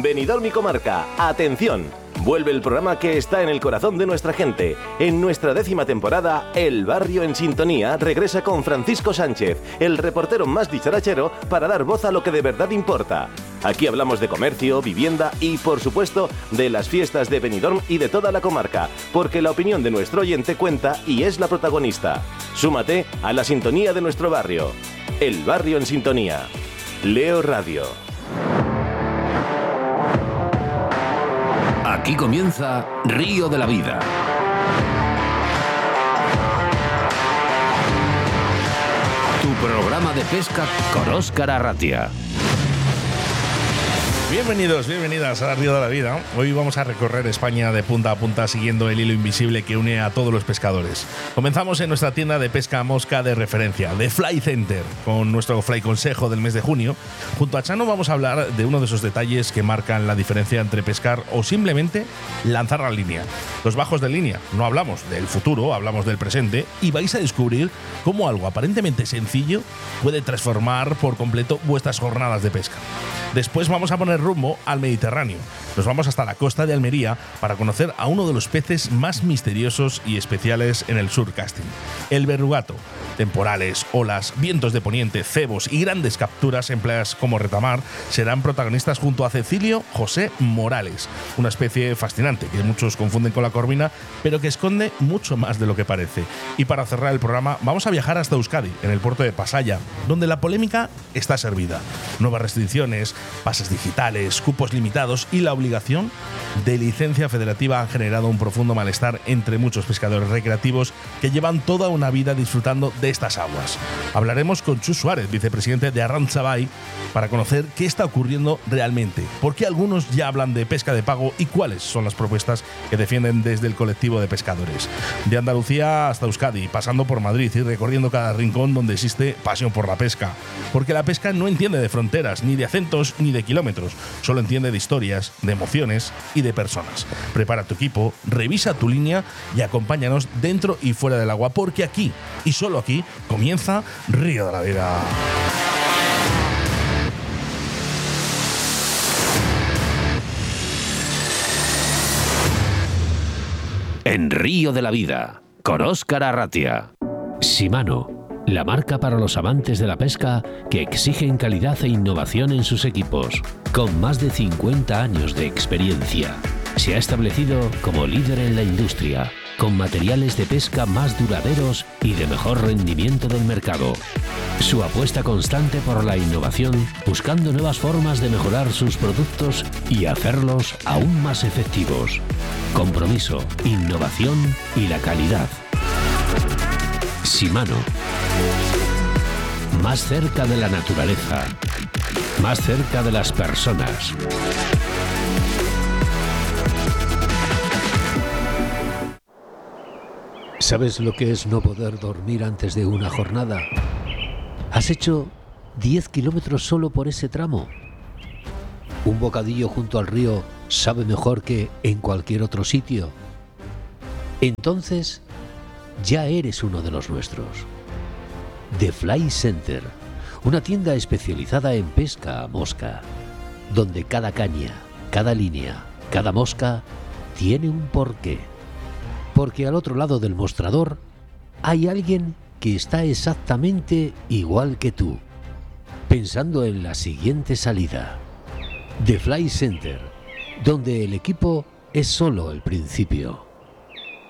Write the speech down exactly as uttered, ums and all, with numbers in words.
Benidorm y comarca, atención. Vuelve el programa que está en el corazón de nuestra gente. En nuestra décima temporada, El Barrio en Sintonía regresa con Francisco Sánchez, el reportero más dicharachero, para dar voz a lo que de verdad importa. Aquí hablamos de comercio, vivienda y, por supuesto, de las fiestas de Benidorm y de toda la comarca, porque la opinión de nuestro oyente cuenta y es la protagonista. Súmate a la sintonía de nuestro barrio. El Barrio en Sintonía. Leo Radio. Aquí comienza Río de la Vida. Tu programa de pesca con Óscar Arratia. Bienvenidos, bienvenidas a Río de la Vida. Hoy vamos a recorrer España de punta a punta siguiendo el hilo invisible que une a todos los pescadores. Comenzamos en nuestra tienda de pesca a mosca de referencia, The Fly Center, con nuestro Fly Consejo del mes de junio. Junto a Chano vamos a hablar de uno de esos detalles que marcan la diferencia entre pescar o simplemente lanzar la línea. Los bajos de línea, no hablamos del futuro, hablamos del presente, y vais a descubrir cómo algo aparentemente sencillo puede transformar por completo vuestras jornadas de pesca. Después vamos a poner rumbo al Mediterráneo. Nos vamos hasta la costa de Almería para conocer a uno de los peces más misteriosos y especiales en el surcasting, el verrugato. Temporales, olas, vientos de poniente, cebos y grandes capturas en playas como Retamar serán protagonistas junto a Cecilio José Morales, una especie fascinante que muchos confunden con la corvina, pero que esconde mucho más de lo que parece. Y para cerrar el programa vamos a viajar hasta Euskadi, en el puerto de Pasaya, donde la polémica está servida. Nuevas restricciones, pases digitales, cupos limitados y la obligación de licencia federativa han generado un profundo malestar entre muchos pescadores recreativos que llevan toda una vida disfrutando de estas aguas. Hablaremos con Chus Suárez, vicepresidente de Arrantza Bay, para conocer qué está ocurriendo realmente, por qué algunos ya hablan de pesca de pago y cuáles son las propuestas que defienden desde el colectivo de pescadores. De Andalucía hasta Euskadi, pasando por Madrid y recorriendo cada rincón donde existe pasión por la pesca, porque la pesca no entiende de fronteras, ni de acentos, ni de kilómetros, solo entiende de historias, de emociones y de personas. Prepara tu equipo, revisa tu línea y acompáñanos dentro y fuera del agua, porque aquí, y solo aquí, comienza Río de la Vida. En Río de la Vida, con Óscar Arratia. Shimano, la marca para los amantes de la pesca que exigen calidad e innovación en sus equipos. Con más de cincuenta años de experiencia, se ha establecido como líder en la industria, con materiales de pesca más duraderos y de mejor rendimiento del mercado. Su apuesta constante por la innovación, buscando nuevas formas de mejorar sus productos y hacerlos aún más efectivos. Compromiso, innovación y la calidad. Shimano. Más cerca de la naturaleza. Más cerca de las personas. ¿Sabes lo que es no poder dormir antes de una jornada? ¿Has hecho diez kilómetros solo por ese tramo? ¿Un bocadillo junto al río sabe mejor que en cualquier otro sitio? Entonces, ya eres uno de los nuestros. The Fly Center, una tienda especializada en pesca a mosca, donde cada caña, cada línea, cada mosca tiene un porqué. Porque al otro lado del mostrador hay alguien que está exactamente igual que tú, pensando en la siguiente salida. The Fly Center, donde el equipo es solo el principio.